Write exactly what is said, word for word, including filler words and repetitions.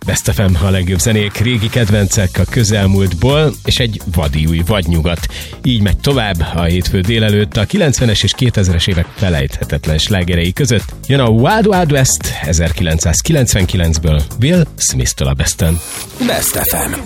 Best ef em, a legjobb zenék, régi kedvencek a közelmúltból, és egy vadi új vadnyugat. Így megy tovább a hétfő délelőtt a kilencvenes és kétezres évek felejthetetlen slágerei között. Jön a Wild Wild West ezerkilencszázkilencvenkilencből Will Smith-től a Besten. Best ef em.